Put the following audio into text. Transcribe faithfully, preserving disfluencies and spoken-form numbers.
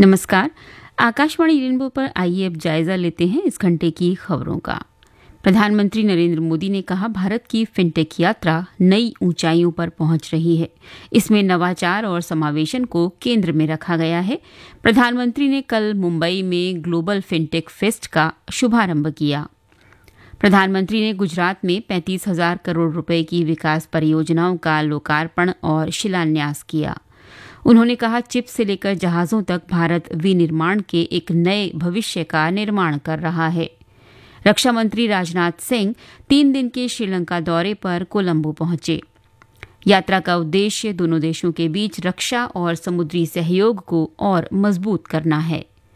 नमस्कार। आकाशवाणी रेनबो पर आइए अब जायजा लेते हैं इस घंटे की खबरों का। प्रधानमंत्री नरेंद्र मोदी ने कहा, भारत की फिनटेक यात्रा नई ऊंचाइयों पर पहुंच रही है। इसमें नवाचार और समावेशन को केंद्र में रखा गया है। प्रधानमंत्री ने कल मुंबई में ग्लोबल फिनटेक फेस्ट का शुभारंभ किया। प्रधानमंत्री ने गुजरात में पैंतीस हजार करोड़ रुपए की विकास परियोजनाओं का लोकार्पण और शिलान्यास किया। उन्होंने कहा, चिप से लेकर जहाजों तक भारत विनिर्माण के एक नए भविष्य का निर्माण कर रहा है। रक्षा मंत्री राजनाथ सिंह तीन दिन के श्रीलंका दौरे पर कोलंबो पहुंचे। यात्रा का उद्देश्य दोनों देशों के बीच रक्षा और समुद्री सहयोग को और मजबूत करना है।